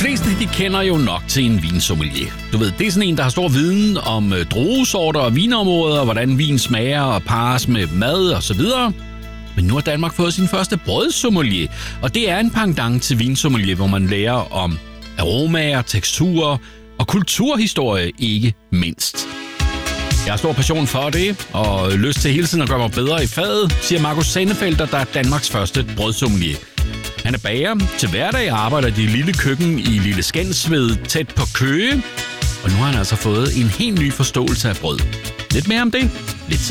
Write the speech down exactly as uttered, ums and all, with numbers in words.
fleste, de kender jo nok til en vinsommelier. Du ved, det er sådan en, der har stor viden om øh, druesorter og vinområder, hvordan vin smager og pares med mad og så videre. Men nu har Danmark fået sin første brødsommelier, og det er en pendant til vinsommelier, hvor man lærer om aromaer, teksturer og kulturhistorie ikke mindst. Jeg har stor passion for det, og lyst til hele tiden at gøre mig bedre i faget, siger Markus Sandefelter, der er Danmarks første brødsommelier. Han er bager. Til hverdag arbejder de i lille køkken i Lille Skensved tæt på Køge, og nu har han altså fået en helt ny forståelse af brød. Lidt mere om det, lidt senere.